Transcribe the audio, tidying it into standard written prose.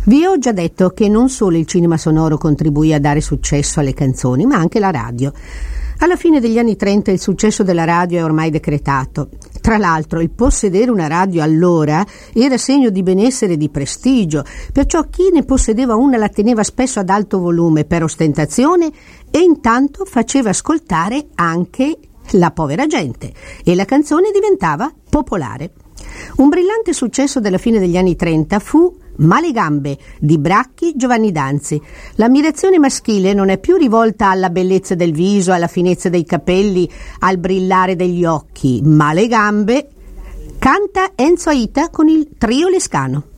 Vi ho già detto che non solo il cinema sonoro contribuì a dare successo alle canzoni, ma anche la radio. Alla fine degli anni 30 il successo della radio è ormai decretato. Tra l'altro, il possedere una radio allora era segno di benessere e di prestigio, perciò chi ne possedeva una la teneva spesso ad alto volume per ostentazione e intanto faceva ascoltare anche la povera gente e la canzone diventava popolare. Un brillante successo della fine degli anni 30 fu Male gambe di Bracchi Giovanni Danzi. L'ammirazione maschile non è più rivolta alla bellezza del viso, alla finezza dei capelli, al brillare degli occhi. Male gambe canta Enzo Aita con il Trio Lescano.